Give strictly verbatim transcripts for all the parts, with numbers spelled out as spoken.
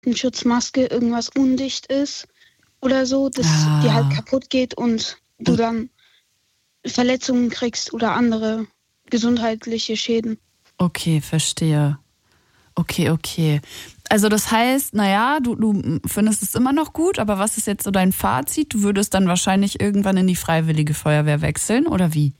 Atemschutzmaske irgendwas undicht ist oder so, dass Ah. die halt kaputt geht und du dann Verletzungen kriegst oder andere gesundheitliche Schäden. Okay, verstehe. Okay, okay. Also das heißt, naja, du, du findest es immer noch gut, aber was ist jetzt so dein Fazit? Du würdest dann wahrscheinlich irgendwann in die Freiwillige Feuerwehr wechseln, oder wie?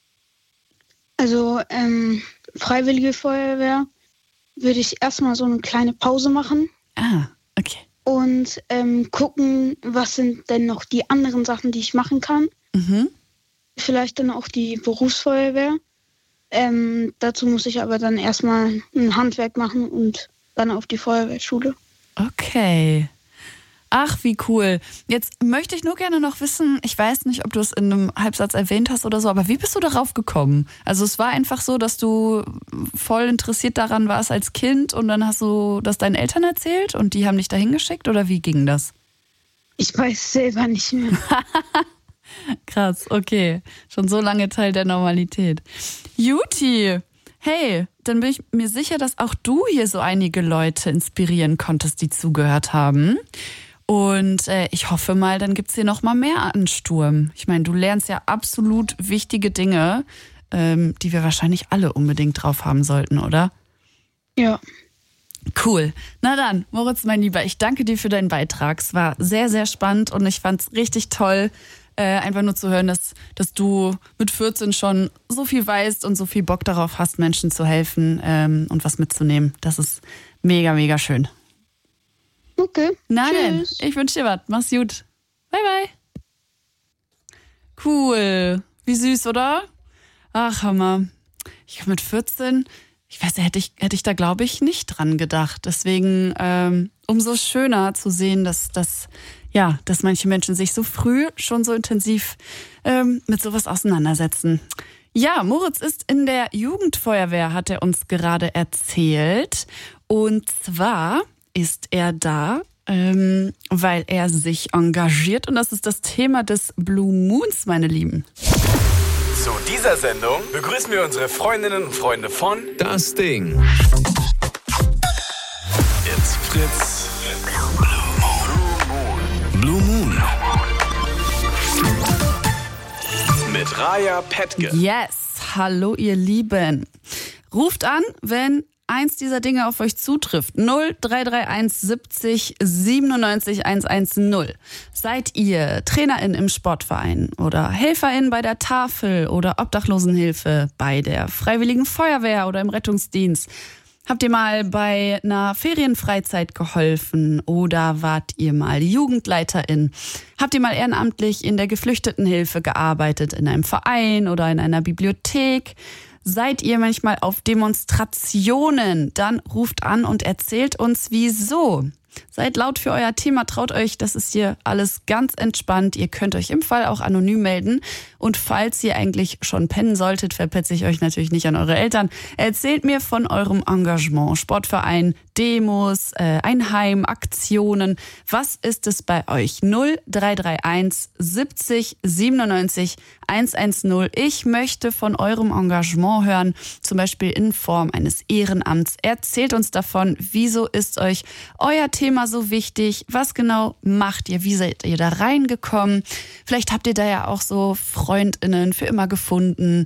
Also ähm, Freiwillige Feuerwehr würde ich erstmal so eine kleine Pause machen Ah, okay. und ähm, gucken, was sind denn noch die anderen Sachen, die ich machen kann. Mhm. Vielleicht dann auch die Berufsfeuerwehr. Ähm, dazu muss ich aber dann erstmal ein Handwerk machen und dann auf die Feuerwehrschule. Okay. Ach, wie cool. Jetzt möchte ich nur gerne noch wissen, ich weiß nicht, ob du es in einem Halbsatz erwähnt hast oder so, aber wie bist du darauf gekommen? Also es war einfach so, dass du voll interessiert daran warst als Kind und dann hast du das deinen Eltern erzählt und die haben dich dahin geschickt oder wie ging das? Ich weiß selber nicht mehr. Krass, okay. Schon so lange Teil der Normalität. Juti, hey, dann bin ich mir sicher, dass auch du hier so einige Leute inspirieren konntest, die zugehört haben. Und äh, ich hoffe mal, dann gibt's hier noch mal mehr Ansturm. Ich meine, du lernst ja absolut wichtige Dinge, ähm, die wir wahrscheinlich alle unbedingt drauf haben sollten, oder? Ja. Cool. Na dann, Moritz, mein Lieber, ich danke dir für deinen Beitrag. Es war sehr, sehr spannend und ich fand's richtig toll, äh, einfach nur zu hören, dass, dass du mit vierzehn schon so viel weißt und so viel Bock darauf hast, Menschen zu helfen ähm, und was mitzunehmen. Das ist mega, mega schön. Okay. Na Tschüss. denn, ich wünsche dir was. Mach's gut. Bye, bye. Cool. Wie süß, oder? Ach, Hammer. Ich mit vierzehn, ich weiß, hätte ich, hätte ich da, glaube ich, nicht dran gedacht. Deswegen ähm, umso schöner zu sehen, dass, dass, ja, dass manche Menschen sich so früh schon so intensiv ähm, mit sowas auseinandersetzen. Ja, Moritz ist in der Jugendfeuerwehr, hat er uns gerade erzählt. Und zwar ist er da, ähm, weil er sich engagiert. Und das ist das Thema des Blue Moons, meine Lieben. Zu dieser Sendung begrüßen wir unsere Freundinnen und Freunde von Das Ding. It's Fritz. Blue Moon. Mit Raya Petke. Yes, hallo ihr Lieben. Ruft an, wenn eins dieser Dinge auf euch zutrifft. null drei drei eins siebzig siebenundneunzig hundertzehn. Seid ihr Trainerin im Sportverein oder Helferin bei der Tafel oder Obdachlosenhilfe bei der Freiwilligen Feuerwehr oder im Rettungsdienst? Habt ihr mal bei einer Ferienfreizeit geholfen oder wart ihr mal Jugendleiterin? Habt ihr mal ehrenamtlich in der Geflüchtetenhilfe gearbeitet, in einem Verein oder in einer Bibliothek? Seid ihr manchmal auf Demonstrationen? Dann ruft an und erzählt uns, wieso. Seid laut für euer Thema, traut euch, das ist hier alles ganz entspannt. Ihr könnt euch im Fall auch anonym melden. Und falls ihr eigentlich schon pennen solltet, verpetze ich euch natürlich nicht an eure Eltern. Erzählt mir von eurem Engagement, Sportverein, Demos, äh, ein Heim, Aktionen. Was ist es bei euch? null drei drei eins siebzig siebenundneunzig hundertzehn. Ich möchte von eurem Engagement hören, zum Beispiel in Form eines Ehrenamts. Erzählt uns davon, wieso ist euch euer Thema so wichtig? Was genau macht ihr? Wie seid ihr da reingekommen? Vielleicht habt ihr da ja auch so FreundInnen für immer gefunden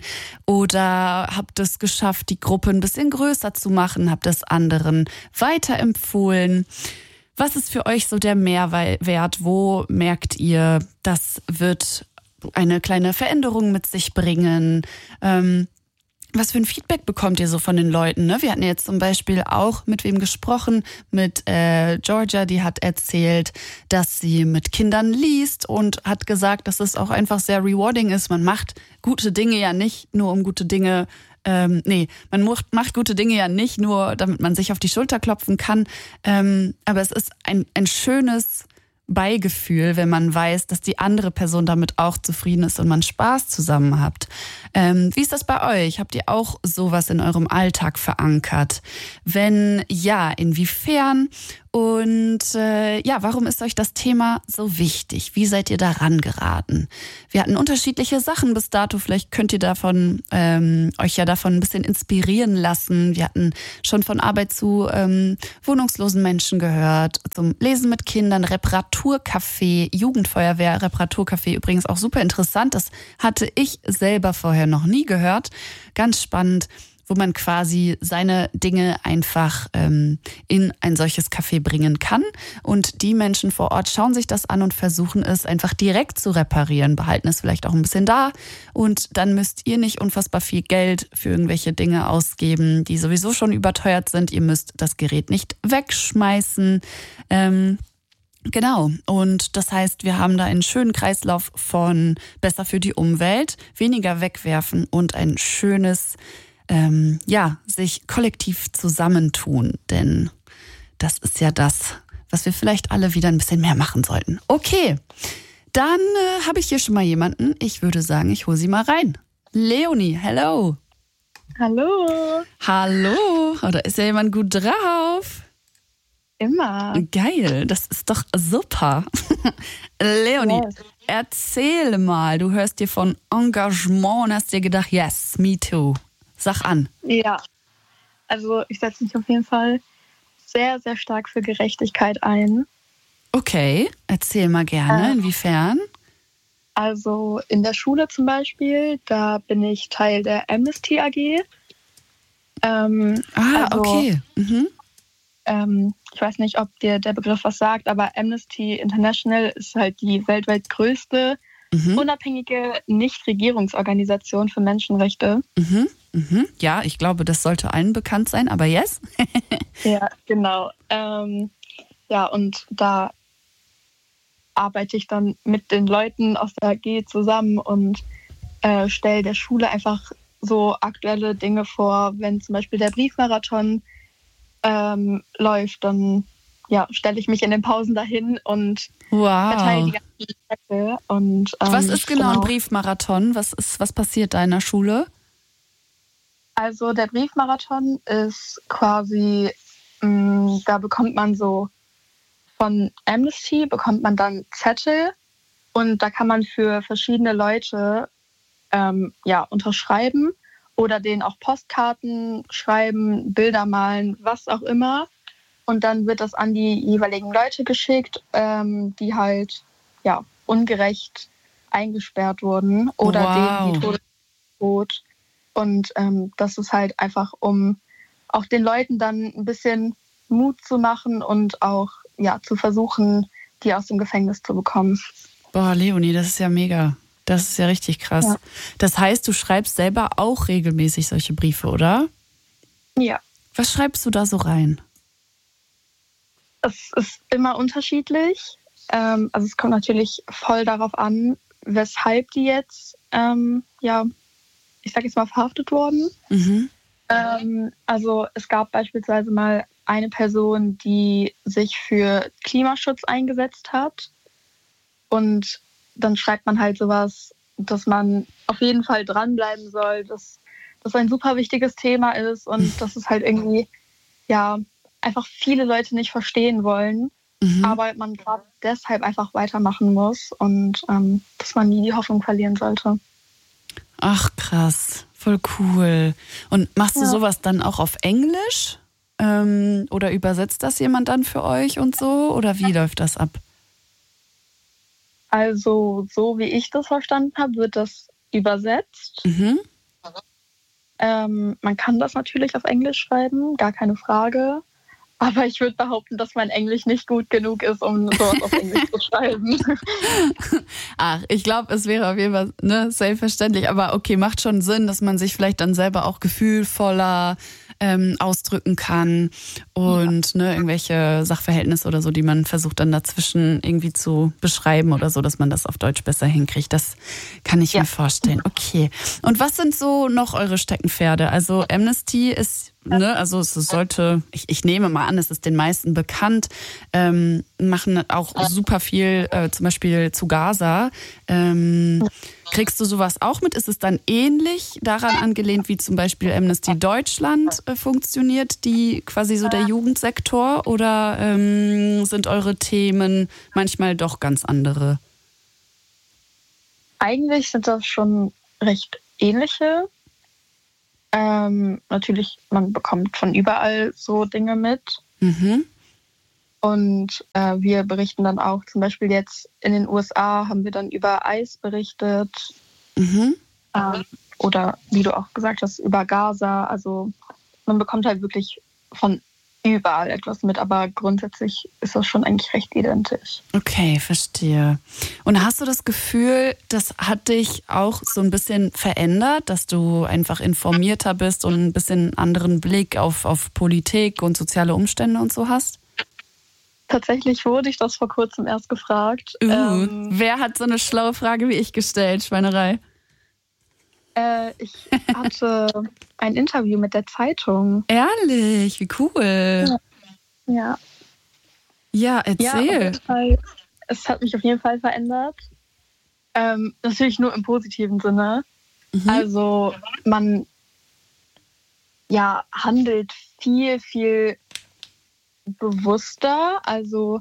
oder habt es geschafft, die Gruppe ein bisschen größer zu machen, habt es anderen weiterempfohlen. Was ist für euch so der Mehrwert? Wo merkt ihr, das wird eine kleine Veränderung mit sich bringen? Ähm, Was für ein Feedback bekommt ihr so von den Leuten? Ne? Wir hatten jetzt zum Beispiel auch mit wem gesprochen, mit äh, Georgia, die hat erzählt, dass sie mit Kindern liest und hat gesagt, dass es auch einfach sehr rewarding ist. Man macht gute Dinge ja nicht nur um gute Dinge, ähm, nee, man macht, macht gute Dinge ja nicht nur, damit man sich auf die Schulter klopfen kann, ähm, aber es ist ein, ein schönes Beigefühl, wenn man weiß, dass die andere Person damit auch zufrieden ist und man Spaß zusammen habt. Ähm, wie ist das bei euch? Habt ihr auch sowas in eurem Alltag verankert? Wenn ja, inwiefern? Und äh, ja, warum ist euch das Thema so wichtig? Wie seid ihr daran geraten? Wir hatten unterschiedliche Sachen bis dato. Vielleicht könnt ihr davon ähm, euch ja davon ein bisschen inspirieren lassen. Wir hatten schon von Arbeit zu ähm, wohnungslosen Menschen gehört, zum Lesen mit Kindern, Reparaturcafé, Jugendfeuerwehr, Reparaturcafé. Übrigens auch super interessant. Das hatte ich selber vorher noch nie gehört. Ganz spannend, wo man quasi seine Dinge einfach ähm, in ein solches Café bringen kann. Und die Menschen vor Ort schauen sich das an und versuchen es einfach direkt zu reparieren, behalten es vielleicht auch ein bisschen da. Und dann müsst ihr nicht unfassbar viel Geld für irgendwelche Dinge ausgeben, die sowieso schon überteuert sind. Ihr müsst das Gerät nicht wegschmeißen. Ähm, Genau, und das heißt, wir haben da einen schönen Kreislauf von besser für die Umwelt, weniger wegwerfen und ein schönes, ähm, ja, sich kollektiv zusammentun. Denn das ist ja das, was wir vielleicht alle wieder ein bisschen mehr machen sollten. Okay, dann äh, habe ich hier schon mal jemanden. Ich würde sagen, ich hole sie mal rein. Leonie, hello. Hallo. Hallo, oh, da ist ja jemand gut drauf. Immer. Geil, das ist doch super. Leonie, Yes. erzähl mal, du hörst dir von Engagement und hast dir gedacht, yes, me too. Sag an. Ja, also ich setze mich auf jeden Fall sehr, sehr stark für Gerechtigkeit ein. Okay, erzähl mal gerne, Ähm. inwiefern? Also in der Schule zum Beispiel, da bin ich Teil der Amnesty A G. Ähm, Ah, also, okay. Mhm. Ähm, ich weiß nicht, ob dir der Begriff was sagt, aber Amnesty International ist halt die weltweit größte Mhm. unabhängige Nichtregierungsorganisation für Menschenrechte. Mhm. Mhm. Ja, ich glaube, das sollte allen bekannt sein, aber yes. Ja, genau. Ähm, ja, und da arbeite ich dann mit den Leuten aus der A G zusammen und äh, stelle der Schule einfach so aktuelle Dinge vor. Wenn zum Beispiel der Briefmarathon ähm, läuft, dann ja, stelle ich mich in den Pausen dahin und verteile die Wow. ganzen Zettel. Und, ähm, Was ist genau ein Briefmarathon? Was ist, was passiert da in der Schule? Also der Briefmarathon ist quasi, mh, da bekommt man so von Amnesty bekommt man dann Zettel und da kann man für verschiedene Leute ähm, ja, unterschreiben oder denen auch Postkarten schreiben, Bilder malen, was auch immer. Und dann wird das an die jeweiligen Leute geschickt, ähm, die halt ja, ungerecht eingesperrt wurden oder Wow. denen die Todes droht. Und ähm, das ist halt einfach, um auch den Leuten dann ein bisschen Mut zu machen und auch ja, zu versuchen, die aus dem Gefängnis zu bekommen. Boah, Leonie, das ist ja mega. Das ist ja richtig krass. Ja. Das heißt, du schreibst selber auch regelmäßig solche Briefe, oder? Ja, Was schreibst du da so rein? es ist immer unterschiedlich. Ähm, also es kommt natürlich voll darauf an, weshalb die jetzt, ähm, ja, ich sag jetzt mal, verhaftet wurden. Mhm. Ähm, also es gab beispielsweise mal eine Person, die sich für Klimaschutz eingesetzt hat. Und dann schreibt man halt sowas, dass man auf jeden Fall dranbleiben soll, dass das ein super wichtiges Thema ist und dass es halt irgendwie, ja, einfach viele Leute nicht verstehen wollen, Mhm. aber man gerade deshalb einfach weitermachen muss und ähm, dass man nie die Hoffnung verlieren sollte. Ach, krass. Voll cool. Und machst du Ja. sowas dann auch auf Englisch? Ähm, oder übersetzt das jemand dann für euch und so? Oder wie läuft das ab? Also so wie ich das verstanden habe, wird das übersetzt. Mhm. Ähm, man kann das natürlich auf Englisch schreiben, gar keine Frage. Aber ich würde behaupten, dass mein Englisch nicht gut genug ist, um sowas auf Englisch zu schreiben. Ach, ich glaube, es wäre auf jeden Fall ne, selbstverständlich. Aber okay, macht schon Sinn, dass man sich vielleicht dann selber auch gefühlvoller ähm, ausdrücken kann und ne, irgendwelche Sachverhältnisse oder so, die man versucht dann dazwischen irgendwie zu beschreiben oder so, dass man das auf Deutsch besser hinkriegt. Das kann ich Ja. mir vorstellen. Okay. Und was sind so noch eure Steckenpferde? Also Amnesty ist ne, also es sollte, ich, ich nehme mal an, es ist den meisten bekannt, ähm, machen auch super viel, äh, zum Beispiel zu Gaza. Ähm, kriegst du sowas auch mit? Ist es dann ähnlich daran angelehnt, wie zum Beispiel Amnesty Deutschland äh, funktioniert, die quasi so der Jugendsektor, oder ähm, sind eure Themen manchmal doch ganz andere? Eigentlich sind das schon recht ähnliche. Ähm, natürlich, man bekommt von überall so Dinge mit. Mhm. Und äh, wir berichten dann auch, zum Beispiel jetzt in den U S A haben wir dann über ICE berichtet. Mhm. Ähm, oder wie du auch gesagt hast, über Gaza. Also man bekommt halt wirklich von überall etwas mit, aber grundsätzlich ist das schon eigentlich recht identisch. Okay, verstehe. Und hast du das Gefühl, das hat dich auch so ein bisschen verändert, dass du einfach informierter bist und ein bisschen einen anderen Blick auf, auf Politik und soziale Umstände und so hast? Tatsächlich wurde ich das vor kurzem erst gefragt. Uh, ähm, wer hat so eine schlaue Frage wie ich gestellt, Schweinerei? äh, ich hatte ein Interview mit der Zeitung. Ehrlich, wie cool. Ja. Ja, Ja, auf erzähl. jeden Fall, es hat mich auf jeden Fall verändert. Ähm, natürlich nur im positiven Sinne. Mhm. Also man ja, handelt viel, viel bewusster. Also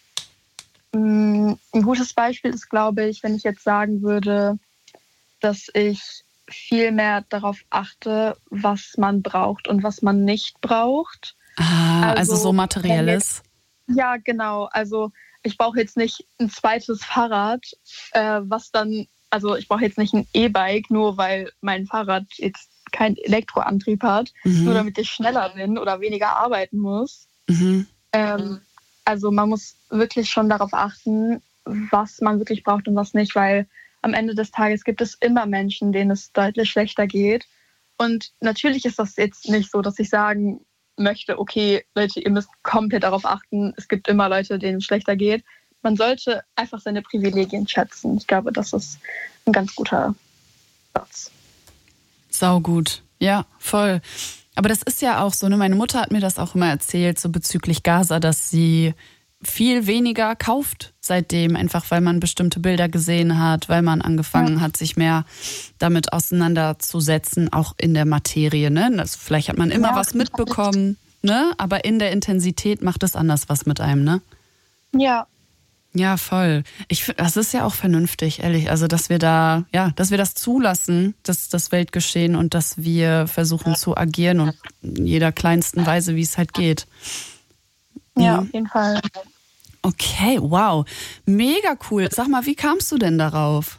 mh, ein gutes Beispiel ist, glaube ich, wenn ich jetzt sagen würde, dass ich viel mehr darauf achte, was man braucht und was man nicht braucht. Ah, also, Also, so Materielles. Ja, genau. Also ich brauche jetzt nicht ein zweites Fahrrad, äh, was dann, also ich brauche jetzt nicht ein E-Bike, nur weil mein Fahrrad jetzt keinen Elektroantrieb hat, Mhm. nur damit ich schneller bin oder weniger arbeiten muss. Mhm. Ähm, also man muss wirklich schon darauf achten, was man wirklich braucht und was nicht, weil am Ende des Tages gibt es immer Menschen, denen es deutlich schlechter geht. Und natürlich ist das jetzt nicht so, dass ich sagen möchte, okay, Leute, ihr müsst komplett darauf achten, es gibt immer Leute, denen es schlechter geht. Man sollte einfach seine Privilegien schätzen. Ich glaube, das ist ein ganz guter Satz. Saugut. Ja, voll. Aber das ist ja auch so, ne? Meine Mutter hat mir das auch immer erzählt, so bezüglich Gaza, dass sie viel weniger kauft seitdem, einfach weil man bestimmte Bilder gesehen hat, weil man angefangen ja. hat, sich mehr damit auseinanderzusetzen, auch in der Materie. Ne? Also vielleicht hat man immer ja, was mitbekommen, ne? Aber in der Intensität macht es anders was mit einem, ne? Ja. Ja, voll. Ich, das ist ja auch vernünftig, ehrlich. Also, dass wir da, ja, dass wir das zulassen, das, das Weltgeschehen, und dass wir versuchen ja. zu agieren und in jeder kleinsten Weise, wie es halt geht. Ja, ja, auf jeden Fall. Okay, wow. Mega cool. Sag mal, wie kamst du denn darauf?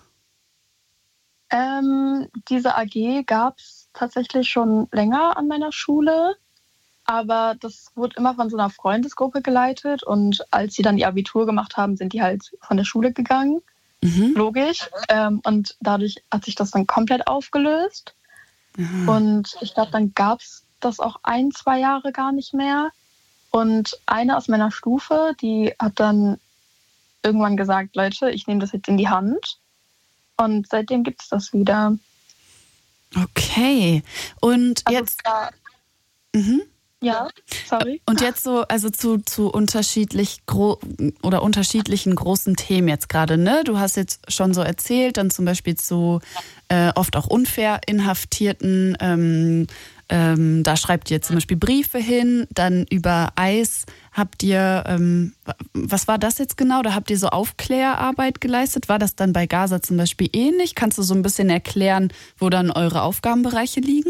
Ähm, diese A G gab es tatsächlich schon länger an meiner Schule. Aber das wurde immer von so einer Freundesgruppe geleitet. Und als sie dann ihr Abitur gemacht haben, sind die halt von der Schule gegangen. Mhm. Logisch. Ähm, und dadurch hat sich das dann komplett aufgelöst. Mhm. Und ich glaube, dann gab es das auch ein, zwei Jahre gar nicht mehr. Und eine aus meiner Stufe, die hat dann irgendwann gesagt, Leute, ich nehme das jetzt in die Hand. Und seitdem gibt es das wieder. Okay. Und also jetzt... Da, mhm. Ja, sorry. Und jetzt so, also zu, zu unterschiedlich gro- oder unterschiedlichen großen Themen jetzt gerade, ne? Du hast jetzt schon so erzählt, dann zum Beispiel zu äh, oft auch unfair Inhaftierten, ähm, ähm, da schreibt ihr zum Beispiel Briefe hin, dann über ICE habt ihr, ähm, was war das jetzt genau? Da habt ihr so Aufklärarbeit geleistet. War das dann bei Gaza zum Beispiel ähnlich? Kannst du so ein bisschen erklären, wo dann eure Aufgabenbereiche liegen?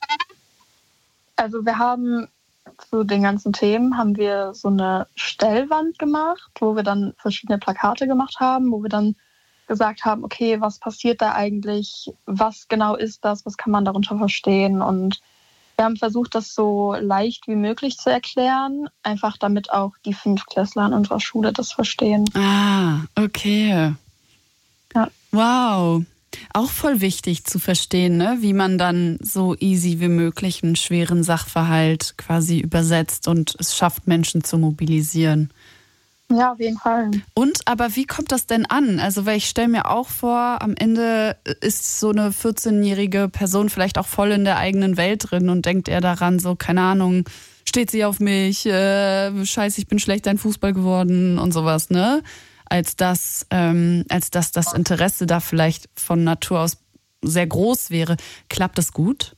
Also wir haben zu den ganzen Themen haben wir so eine Stellwand gemacht, wo wir dann verschiedene Plakate gemacht haben, wo wir dann gesagt haben, okay, was passiert da eigentlich, was genau ist das, was kann man darunter verstehen, und wir haben versucht, das so leicht wie möglich zu erklären, einfach damit auch die Fünftklässler an unserer Schule das verstehen. Ah, okay. Ja. Wow. Auch voll wichtig zu verstehen, ne? Wie man dann so easy wie möglich einen schweren Sachverhalt quasi übersetzt und es schafft, Menschen zu mobilisieren. Ja, auf jeden Fall. Und, aber wie kommt das denn an? Also, weil ich stelle mir auch vor, am Ende ist so eine vierzehnjährige Person vielleicht auch voll in der eigenen Welt drin und denkt eher daran, so, keine Ahnung, steht sie auf mich, äh, scheiße, ich bin schlecht in Fußball geworden und sowas, ne? Als dass, ähm, als dass das Interesse da vielleicht von Natur aus sehr groß wäre. Klappt das gut?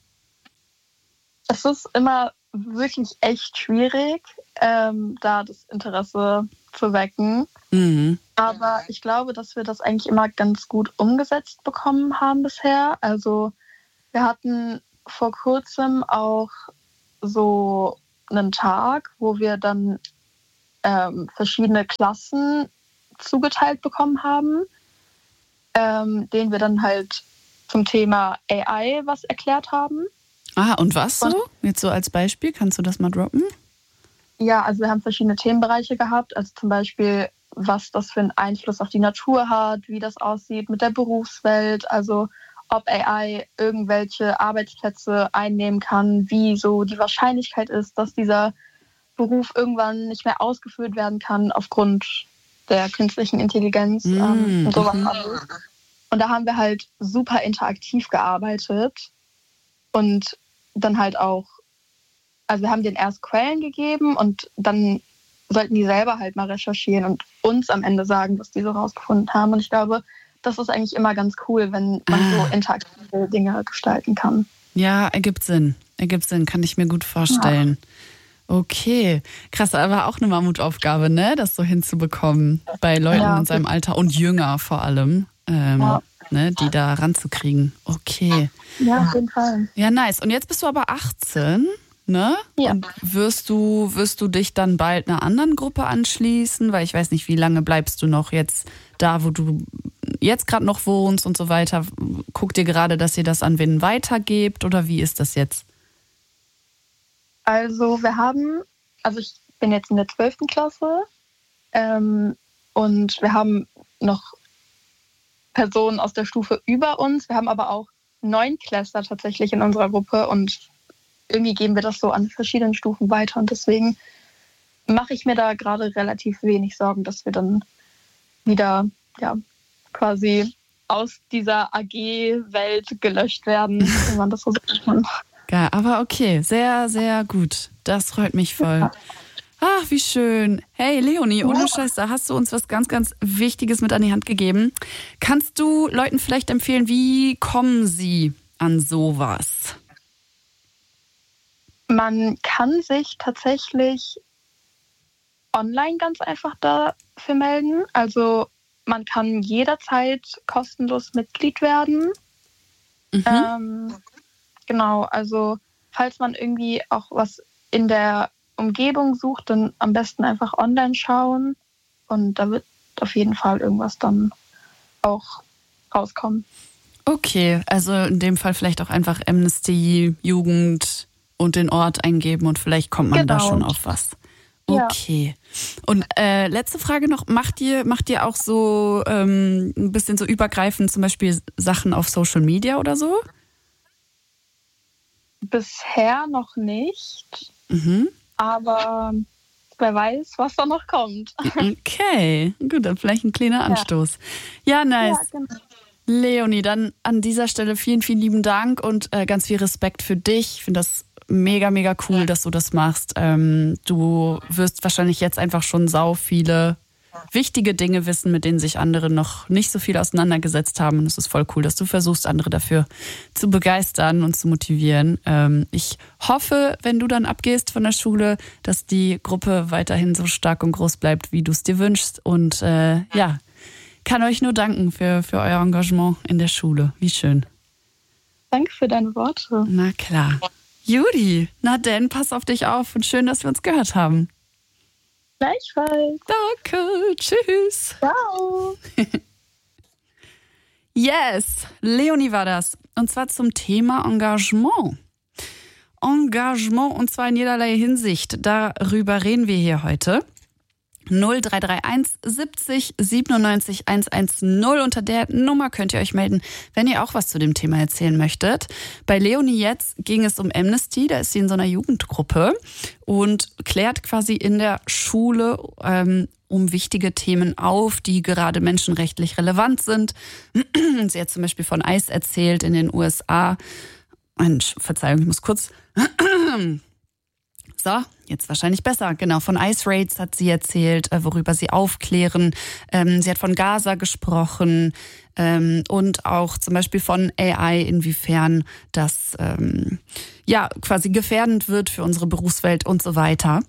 Es ist immer wirklich echt schwierig, ähm, da das Interesse zu wecken. Mhm. Aber ich glaube, dass wir das eigentlich immer ganz gut umgesetzt bekommen haben bisher. Also wir hatten vor kurzem auch so einen Tag, wo wir dann ähm, verschiedene Klassen zugeteilt bekommen haben, ähm, denen wir dann halt zum Thema A I was erklärt haben. Ah, und was so? Jetzt so als Beispiel, kannst du das mal droppen? Ja, also wir haben verschiedene Themenbereiche gehabt, also zum Beispiel, was das für einen Einfluss auf die Natur hat, wie das aussieht mit der Berufswelt, also ob A I irgendwelche Arbeitsplätze einnehmen kann, wie so die Wahrscheinlichkeit ist, dass dieser Beruf irgendwann nicht mehr ausgeführt werden kann aufgrund der künstlichen Intelligenz Mm, ähm, und sowas mhm. alles. Und da haben wir halt super interaktiv gearbeitet und dann halt auch, also wir haben denen erst Quellen gegeben und dann sollten die selber halt mal recherchieren und uns am Ende sagen, was die so rausgefunden haben. Und ich glaube, das ist eigentlich immer ganz cool, wenn man Ah. so interaktive Dinge gestalten kann. Ja, ergibt Sinn. Ergibt Sinn, kann ich mir gut vorstellen. Okay, krass, aber auch eine Mammutaufgabe, ne, das so hinzubekommen bei Leuten Ja. in seinem Alter und jünger vor allem, ähm, Ja. ne, die da ranzukriegen. Okay, Ja, auf jeden Fall. ja, nice. Und jetzt bist du aber achtzehn, ne? Ja. Und wirst du, wirst du dich dann bald einer anderen Gruppe anschließen? Weil ich weiß nicht, wie lange bleibst du noch jetzt da, wo du jetzt gerade noch wohnst und so weiter. Guckt ihr gerade, dass ihr das an wen weitergebt oder wie ist das jetzt? Also wir haben, also ich bin jetzt in der zwölften Klasse ähm, und wir haben noch Personen aus der Stufe über uns. Wir haben aber auch Neunklässler tatsächlich in unserer Gruppe und irgendwie geben wir das so an verschiedenen Stufen weiter und deswegen mache ich mir da gerade relativ wenig Sorgen, dass wir dann wieder ja quasi aus dieser A G-Welt gelöscht werden, wenn man das so sagen kann. Geil, aber okay, sehr, sehr gut. Das freut mich voll. Ach, wie schön. Hey, Leonie, ohne Scheiß, da hast du uns was ganz, ganz Wichtiges mit an die Hand gegeben. Kannst du Leuten vielleicht empfehlen, wie kommen sie an sowas? Man kann sich tatsächlich online ganz einfach dafür melden. Also man kann jederzeit kostenlos Mitglied werden. Mhm. Ähm, genau, also falls man irgendwie auch was in der Umgebung sucht, dann am besten einfach online schauen und da wird auf jeden Fall irgendwas dann auch rauskommen. Okay, also in dem Fall vielleicht auch einfach Amnesty, Jugend und den Ort eingeben und vielleicht kommt man Genau. da schon auf was. Ja. Okay. Und äh, letzte Frage noch, macht ihr, macht ihr auch so ähm, ein bisschen so übergreifend zum Beispiel Sachen auf Social Media oder so? Bisher noch nicht, Mhm. aber wer weiß, was da noch kommt. Okay, gut, dann vielleicht ein kleiner Anstoß. Ja, nice. Ja, genau. Leonie, dann an dieser Stelle vielen, vielen lieben Dank und äh, ganz viel Respekt für dich. Ich finde das mega, mega cool, dass du das machst. Ähm, du wirst wahrscheinlich jetzt einfach schon sau viele wichtige Dinge wissen, mit denen sich andere noch nicht so viel auseinandergesetzt haben. Und es ist voll cool, dass du versuchst, andere dafür zu begeistern und zu motivieren. Ähm, ich hoffe, wenn du dann abgehst von der Schule, dass die Gruppe weiterhin so stark und groß bleibt, wie du es dir wünschst. Und äh, ja, kann euch nur danken für, für euer Engagement in der Schule. Wie schön. Danke für deine Worte. Na klar. Judy, na denn, pass auf dich auf und schön, dass wir uns gehört haben. Gleichfalls. Danke, tschüss. Ciao. Yes, Leonie war das. Und zwar zum Thema Engagement. Engagement und zwar in jederlei Hinsicht. Darüber reden wir hier heute. null drei drei eins siebzig siebenundneunzig hundertzehn. Unter der Nummer könnt ihr euch melden, wenn ihr auch was zu dem Thema erzählen möchtet. Bei Leonie jetzt ging es um Amnesty, da ist sie in so einer Jugendgruppe und klärt quasi in der Schule ähm, um wichtige Themen auf, die gerade menschenrechtlich relevant sind. Sie hat zum Beispiel von ICE erzählt in den U S A. Verzeihung, ich muss kurz... So, jetzt wahrscheinlich besser. Genau, von ICE Raids hat sie erzählt, worüber sie aufklären. Ähm, sie hat von Gaza gesprochen ähm, und auch zum Beispiel von A I, inwiefern das ähm, ja quasi gefährdend wird für unsere Berufswelt und so weiter.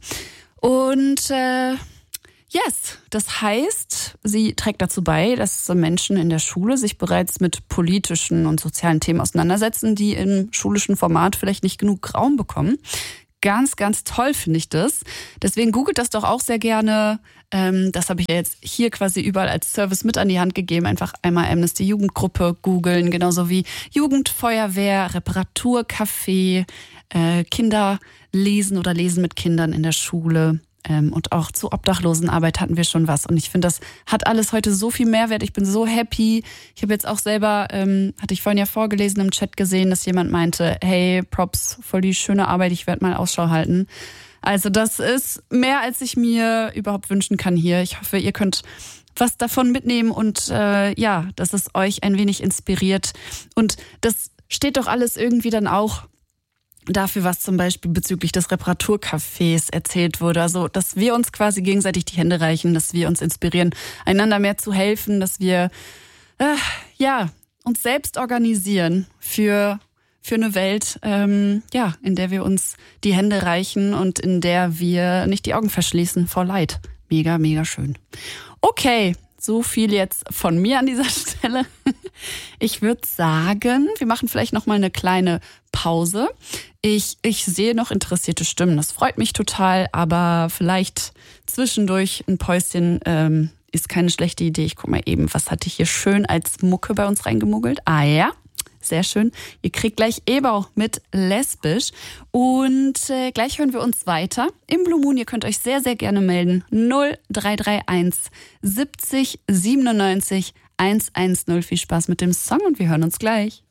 Und äh, yes, das heißt, sie trägt dazu bei, dass Menschen in der Schule sich bereits mit politischen und sozialen Themen auseinandersetzen, die im schulischen Format vielleicht nicht genug Raum bekommen. Ganz, ganz toll finde ich das. Deswegen googelt das doch auch sehr gerne. Ähm, das habe ich ja jetzt hier quasi überall als Service mit an die Hand gegeben. Einfach einmal Amnesty Jugendgruppe googeln, genauso wie Jugendfeuerwehr, Reparaturcafé, äh, Kinder lesen oder lesen mit Kindern in der Schule. Ähm, und auch zu Obdachlosenarbeit hatten wir schon was. Und ich finde, das hat alles heute so viel Mehrwert. Ich bin so happy. Ich habe jetzt auch selber, ähm, hatte ich vorhin ja vorgelesen im Chat gesehen, dass jemand meinte, hey, Props, voll die schöne Arbeit, ich werde mal Ausschau halten. Also das ist mehr, als ich mir überhaupt wünschen kann hier. Ich hoffe, ihr könnt was davon mitnehmen und äh, ja, dass es euch ein wenig inspiriert. Und das steht doch alles irgendwie dann auch dafür, was zum Beispiel bezüglich des Reparaturcafés erzählt wurde. Also, dass wir uns quasi gegenseitig die Hände reichen, dass wir uns inspirieren, einander mehr zu helfen, dass wir äh, ja uns selbst organisieren für für eine Welt, ähm, ja, in der wir uns die Hände reichen und in der wir nicht die Augen verschließen vor Leid. Mega, mega schön. Okay. So viel jetzt von mir an dieser Stelle. Ich würde sagen, wir machen vielleicht noch mal eine kleine Pause. Ich, ich sehe noch interessierte Stimmen, das freut mich total, aber vielleicht zwischendurch ein Päuschen ähm, ist keine schlechte Idee. Ich guck mal eben, was hatte ich hier schön als Mucke bei uns reingemogelt? Ah ja, sehr schön. Ihr kriegt gleich Ebau mit Lesbisch. Und äh, gleich hören wir uns weiter im Blue Moon. Ihr könnt euch sehr, sehr gerne melden. null drei drei eins siebzig siebenundneunzig hundertzehn. Viel Spaß mit dem Song und wir hören uns gleich.